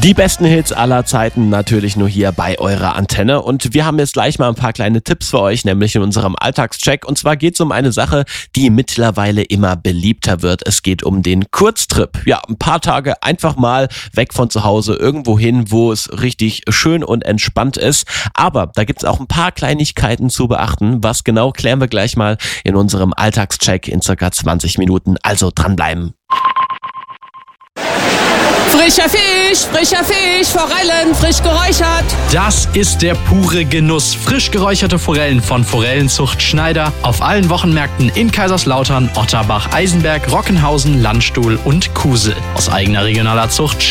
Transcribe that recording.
Die besten Hits aller Zeiten natürlich nur hier bei eurer Antenne. Und wir haben jetzt gleich mal ein paar kleine Tipps für euch, nämlich in unserem Alltagscheck. Und zwar geht es um eine Sache, die mittlerweile immer beliebter wird. Es geht um den Kurztrip. Ja, ein paar Tage einfach mal weg von zu Hause, irgendwo hin, wo es richtig schön und entspannt ist. Aber da gibt es auch ein paar Kleinigkeiten zu beachten. Was genau, klären wir gleich mal in unserem Alltagscheck in circa 20 Minuten. Also dranbleiben. Frischer Fisch, Forellen, frisch geräuchert. Das ist der pure Genuss. Frisch geräucherte Forellen von Forellenzucht Schneider auf allen Wochenmärkten in Kaiserslautern, Otterbach, Eisenberg, Rockenhausen, Landstuhl und Kusel. Aus eigener regionaler Zucht